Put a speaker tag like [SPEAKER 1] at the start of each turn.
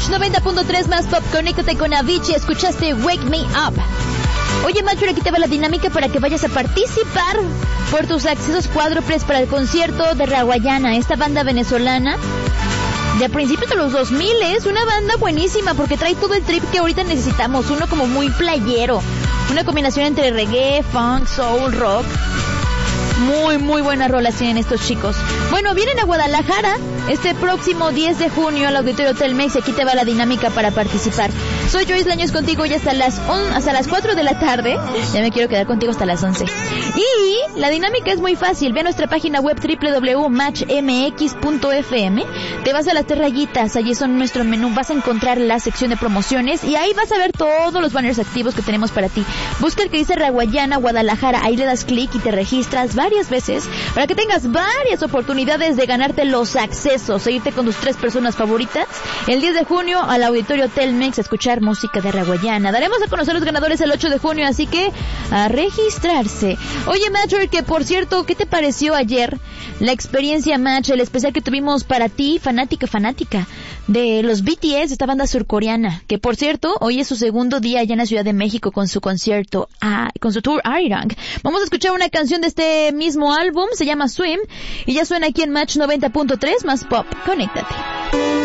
[SPEAKER 1] Match 90.3 más pop. Conéctate con Avicii. Escuchaste Wake Me Up. Oye, Match, aquí te va la dinámica para que vayas a participar por tus accesos cuádruples para el concierto de Rawayana, esta banda venezolana de principios de los 2000. Es una banda buenísima porque trae todo el trip que ahorita necesitamos. Uno como muy playero. Una combinación entre reggae, funk, soul, rock. Muy buenas rolas tienen estos chicos. Bueno, vienen a Guadalajara este próximo 10 de junio al Auditorio Telmex y aquí te va la dinámica para participar. Soy Joyce Lañez contigo y hasta las 4 de la tarde. Ya me quiero quedar contigo hasta las 11. Y la dinámica es muy fácil. Ve a nuestra página web www.matchmx.fm. Te vas a las 3 rayitas, allí son nuestro menú. Vas a encontrar la sección de promociones y ahí vas a ver todos los banners activos que tenemos para ti. Busca el que dice Rawayana Guadalajara, ahí le das clic y te registras varias veces para que tengas varias oportunidades de ganarte los accesos e irte con tus 3 personas favoritas el 10 de junio al Auditorio Telmex a escuchar música de Rawayana. Daremos a conocer los ganadores el 8 de junio, así que a registrarse. Oye, Match, que por cierto, ¿qué te pareció ayer la experiencia Match, el especial que tuvimos para ti, fanática de los BTS, esta banda surcoreana, que por cierto, hoy es su segundo día allá en la Ciudad de México con su concierto, con su tour Arirang? Vamos a escuchar una canción de este mismo álbum, se llama Swim, y ya suena aquí en Match 90.3 más pop. Conéctate.